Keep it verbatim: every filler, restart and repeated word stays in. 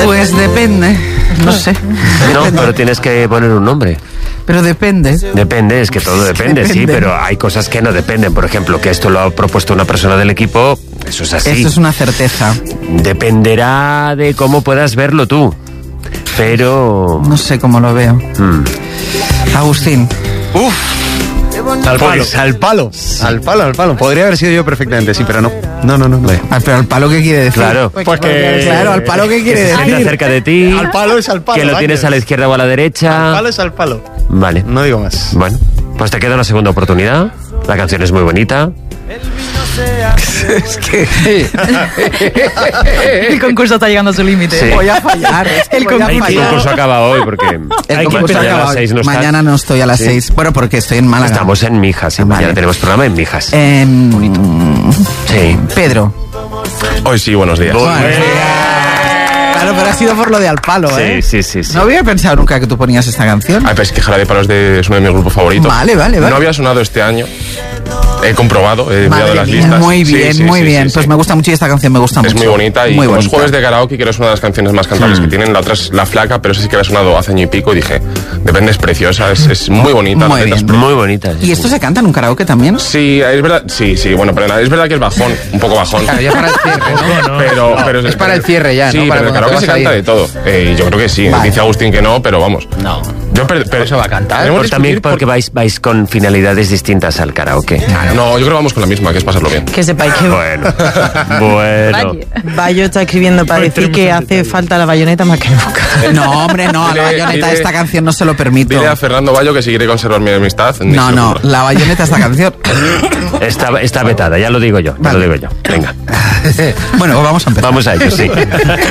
Pues depende, no sé. No, pero tienes que poner un nombre. Pero depende. Depende, es que todo depende, Depende. sí, pero hay cosas que no dependen. Por ejemplo, que esto lo ha propuesto una persona del equipo, eso es así. Esto es una certeza. Dependerá de cómo puedas verlo tú. Pero... No sé cómo lo veo. Hmm. Agustín. Uf. Al palo. Pues- al palo. Al palo, al palo. Podría haber sido yo perfectamente, sí, pero no. No, no, no. no. Ah, pero al palo, ¿qué quiere decir? Claro. Pues que... Claro, al palo, ¿qué quiere Que se sienta decir? cerca de ti, Al palo es al palo. que lo vaya. tienes a la izquierda o a la Al derecha. palo es al palo. Vale. No digo más. Bueno, pues te queda una segunda oportunidad. La canción es muy bonita. Es que El concurso está llegando a su límite. Sí. voy a fallar. Es que El voy a concurso- El fallar. concurso acaba hoy porque El hay que concurso mañana a acaba las hoy. seis no estás. Mañana no estoy a las Sí. seis. Bueno, porque estoy en Málaga. Estamos en Mijas y Vale. mañana tenemos programa en Mijas. Em, Sí. Pedro. Hoy sí, buenos días. Bueno, claro, pero ha sido por lo de al palo, ¿eh? Sí, sí, sí, sí. No había pensado nunca que tú ponías esta canción. Ay, pero es que Jarabe de Palos de, es uno de mis grupos favoritos. Vale, vale, vale. No había sonado este año. He comprobado, he mirado Madre las mía, listas. muy Sí, bien, sí, muy sí, bien. sí, Pues sí. me gusta mucho y esta canción me gusta Es mucho. muy bonita y muy como los bonita. jueves de karaoke, que es una de las canciones más cantables Mm. que tienen. La otra es La Flaca, pero esa sí que había sonado hace año y pico y dije, depende, es preciosa, es, es muy bonita. Muy la letra es bien. pre- Muy bonita. ¿Y esto se canta en un karaoke también? Sí, es verdad, sí, sí, bueno, pero es verdad que es bajón, un poco bajón. Claro, ya para el cierre, ¿no? Pero, pero Es para el cierre ya, sí, ¿no? Para pero en cuando karaoke te se vas a canta ir. de todo. Eh, yo creo que sí. Vale. Dice Agustín que no, pero vamos. No. Yo per- per- Eso va a cantar. Tenemos Por que también discutir porque vais, vais con finalidades distintas al karaoke. por- No, yo creo que vamos con la misma, que es pasarlo bien. Que sepáis que Bueno, bueno. Bayo está escribiendo para decir que hace falta la bayoneta más que nunca. No, hombre, no. A la Dile- bayoneta dile- esta canción no se lo permito. Dile a Fernando Bayo que si quiere conservar mi amistad. ni No, se lo no. ocurra. La bayoneta esta canción. Está, está vetada, ya lo digo yo. Ya Vale. lo digo yo. Venga, Bueno, pues vamos a empezar. vamos a ello, sí.